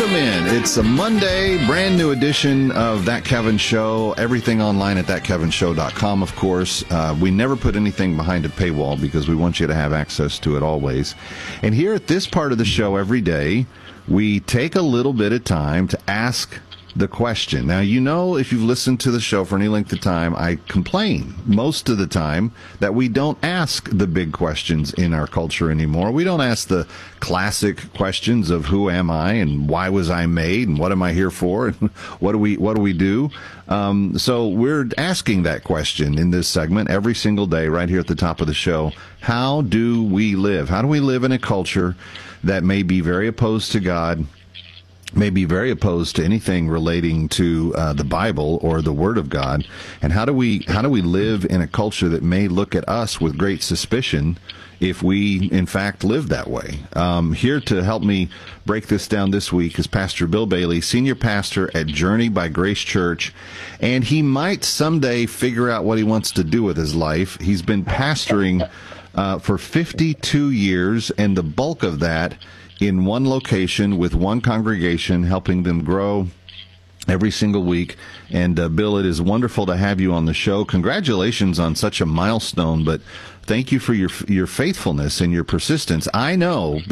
Welcome in. It's a Monday, brand new edition of That Kevin Show. Everything online at thatkevinshow.com, of course. We never put anything behind a paywall because we want you to have access to it always. And here at this part of the show every day, we take a little bit of time to ask the question. Now, you know, if you've listened to the show for any length of time, I complain most of the time that we don't ask the big questions in our culture anymore. We don't ask the classic questions of who am I and why was I made and what am I here for and what do we do? So we're asking that question in this segment every single day right here at the top of the show. How do we live? How do we live in a culture that may be very opposed to God, may be very opposed to anything relating to the Bible or the Word of God, and how do we live in a culture that may look at us with great suspicion if we in fact live that way? Here to help me break this down this week is Pastor Bill Bailey, senior pastor at Journey by Grace Church, and he might someday figure out what he wants to do with his life. He's been pastoring for 52 years, and the bulk of that in one location with one congregation, helping them grow every single week. And Bill, it is wonderful to have you on the show. Congratulations on such a milestone, but thank you for your faithfulness and your persistence. I know